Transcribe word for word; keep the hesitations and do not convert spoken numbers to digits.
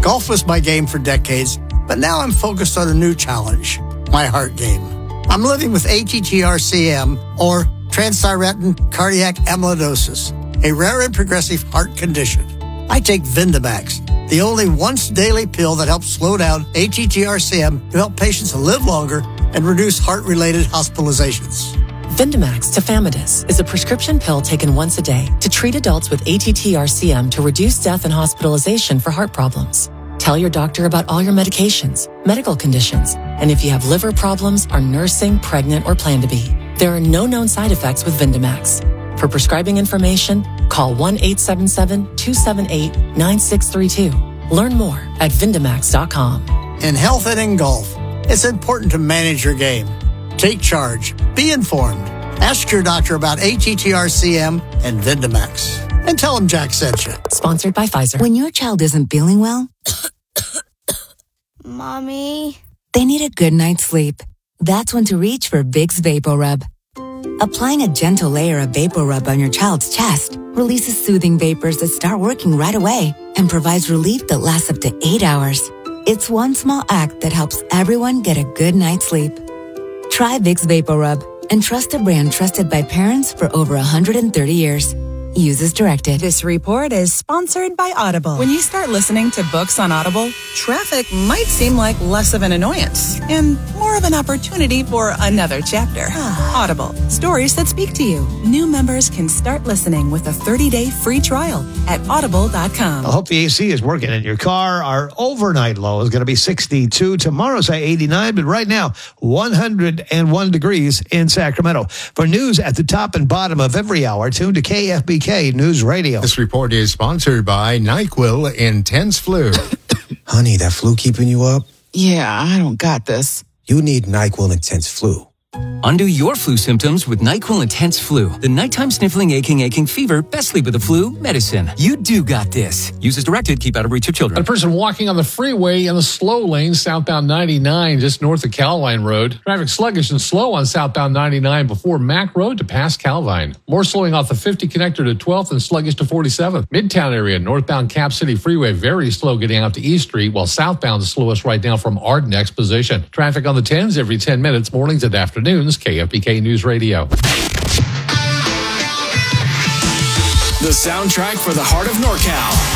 Golf was my game for decades, but now I'm focused on a new challenge, my heart game. I'm living with A T T R C M, or transthyretin cardiac amyloidosis, a rare and progressive heart condition. I take Vindamax, the only once-daily pill that helps slow down A T T R C M to help patients live longer and reduce heart-related hospitalizations. Vindamax tafamidis is a prescription pill taken once a day to treat adults with A T T R C M to reduce death and hospitalization for heart problems. Tell your doctor about all your medications, medical conditions, and if you have liver problems, are nursing, pregnant, or plan to be. There are no known side effects with Vindamax. For prescribing information, call one eight seven seven, two seven eight, nine six three two. Learn more at Vindamax dot com. In health and in golf, it's important to manage your game. Take charge. Be informed. Ask your doctor about A T T R C M and Vindamax. And tell them Jack sent you. Sponsored by Pfizer. When your child isn't feeling well, Mommy, they need a good night's sleep. That's when to reach for Vicks VapoRub. Applying a gentle layer of VapoRub on your child's chest releases soothing vapors that start working right away and provides relief that lasts up to eight hours. It's one small act that helps everyone get a good night's sleep. Try Vicks VapoRub and trust a brand trusted by parents for over one hundred thirty years. Use as directed. This report is sponsored by Audible. When you start listening to books on Audible, traffic might seem like less of an annoyance and more of an opportunity for another chapter. Audible, stories that speak to you. New members can start listening with a thirty-day free trial at audible dot com. I hope the A C is working in your car. Our overnight low is going to be sixty-two. Tomorrow's at eighty-nine, but right now, one hundred one degrees in Sacramento. For news at the top and bottom of every hour, tune to K F B K News Radio. This report is sponsored by NyQuil Intense Flu. Honey, that flu keeping you up? Yeah, I don't got this. You need NyQuil Intense Flu. Undo your flu symptoms with NyQuil Intense Flu. The nighttime sniffling, aching, aching fever, best sleep with the flu medicine. You do got this. Use as directed. Keep out of reach of children. A person walking on the freeway in the slow lane, southbound ninety-nine, just north of Calvine Road. Traffic sluggish and slow on southbound ninety-nine before Mack Road to past Calvine. More slowing off the fifty connector to twelfth and sluggish to forty-seventh. Midtown area, northbound Cap City Freeway, very slow getting out to East Street, while southbound is slowest right now from Arden Exposition. Traffic on the tens every ten minutes, mornings and afternoons. K F B K News Radio. The soundtrack for the heart of NorCal.